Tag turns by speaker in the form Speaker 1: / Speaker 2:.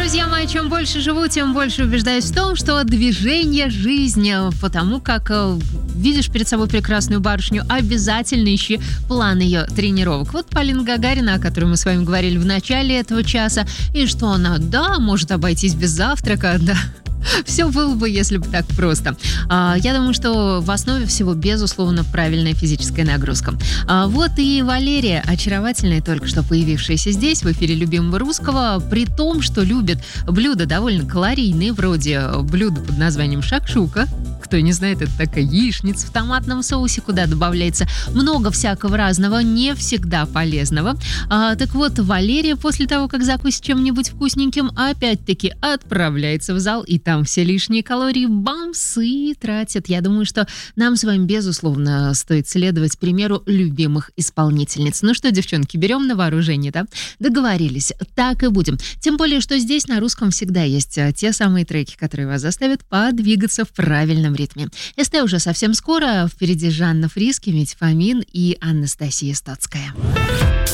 Speaker 1: Друзья мои, чем больше живу, тем больше убеждаюсь в том, что движение – жизнь. Потому как видишь перед собой прекрасную барышню, обязательно ищи план ее тренировок. Вот Полина Гагарина, о которой мы с вами говорили в начале этого часа, и что она, может обойтись без завтрака, да. Все было бы, если бы так просто. Я думаю, что в основе всего, безусловно, правильная физическая нагрузка. Вот и Валерия, очаровательная, только что появившаяся здесь, в эфире любимого русского, при том, что любит блюда довольно калорийные, вроде блюда под названием шакшука. Кто не знает, это такая яичница в томатном соусе, куда добавляется много всякого разного, не всегда полезного. Так вот, Валерия после того, как закусит чем-нибудь вкусненьким, опять-таки отправляется в зал, и там все лишние калории бамс и тратят. Я думаю, что нам с вами, безусловно, стоит следовать примеру любимых исполнительниц. Ну что, девчонки, берем на вооружение, да? Договорились, так и будем. Тем более, что здесь на русском всегда есть те самые треки, которые вас заставят подвигаться в правильном ритме. СТ уже совсем скоро. Впереди Жанна Фриске, Митя Фомин и Анастасия Стоцкая.